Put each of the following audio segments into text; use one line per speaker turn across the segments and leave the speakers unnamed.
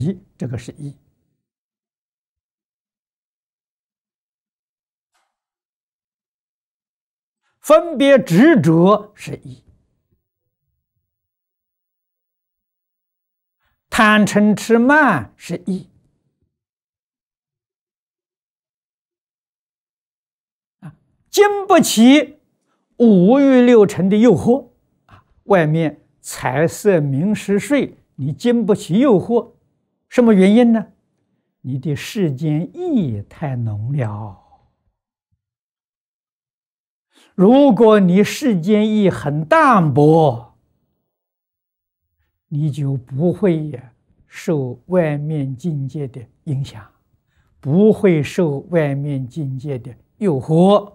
这个是一。分别执着是一，贪嗔痴慢是一，经不起五欲六尘的诱惑外面财色名食睡，你经不起诱惑，什么原因呢？你的世间意太浓了。如果你世间意很淡薄，你就不会受外面境界的影响，不会受外面境界的诱惑。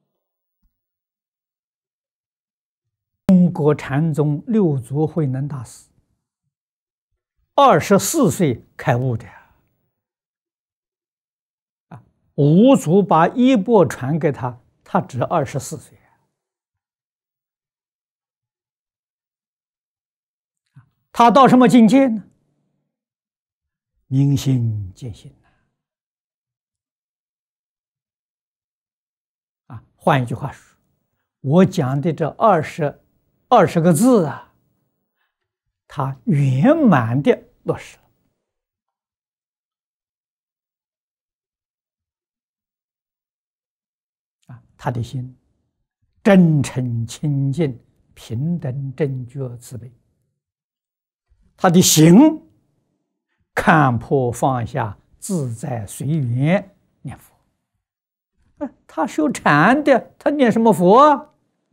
中国禅宗六祖慧能大师24岁开悟的五祖把衣钵传给他，他只24岁。他到什么境界呢？明心见性换一句话说，我讲的这20个字他圆满的落实了。他的心真诚清净、平等正觉慈悲，他的行看破放下、自在随缘念佛。他修禅的，他念什么佛？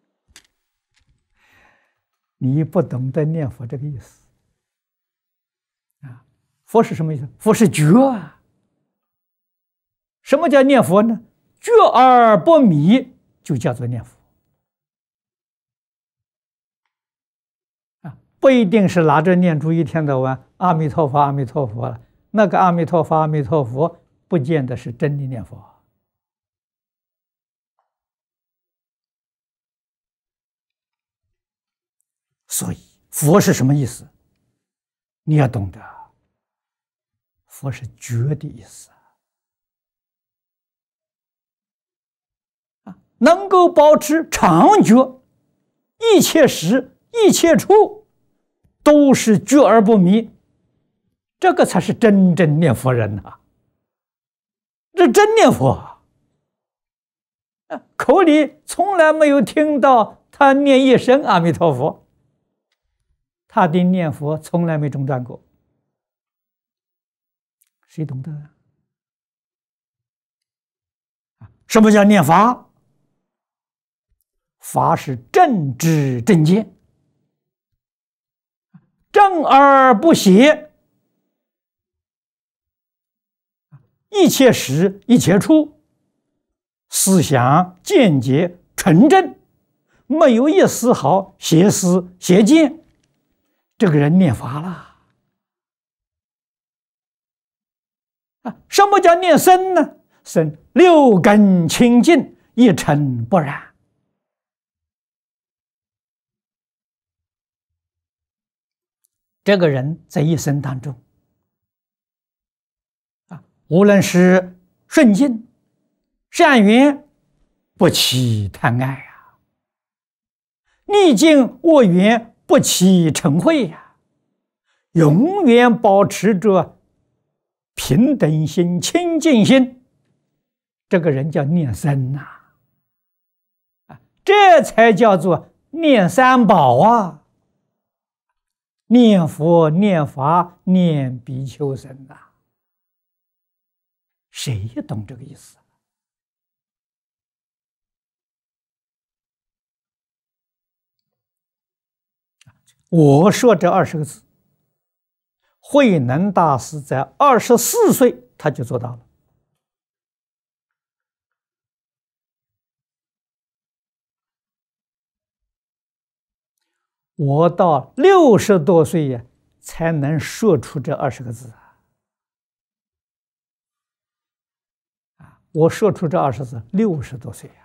你不懂得念佛这个意思佛是什么意思？佛是觉什么叫念佛呢？觉而不迷，就叫做念佛不一定是拿着念珠一天到晚阿弥陀佛阿弥陀佛了，那个阿弥陀佛阿弥陀佛不见得是真的念佛。所以佛是什么意思？你要懂得，佛是觉的意思能够保持常觉，一切时一切处都是觉而不迷，这个才是真正念佛人这真念佛口里从来没有听到他念一声阿弥陀佛，他的念佛从来没中断过。谁懂得什么叫念法？法是正知正见，正而不邪，一切时一切处思想见解纯正，没有一丝毫邪思邪见，这个人念法了什么叫念身呢？身六根清净，一尘不染。这个人在一生当中无论是顺境善缘，不起贪爱逆境恶缘，不起嗔恚永远保持着平等心、清净心，这个人叫念身这才叫做念三宝念佛、念法、念比丘僧谁懂这个意思我说这20个字，慧能大师在24岁他就做到了。我到60多岁才能说出这20个字我说出这20字，60多岁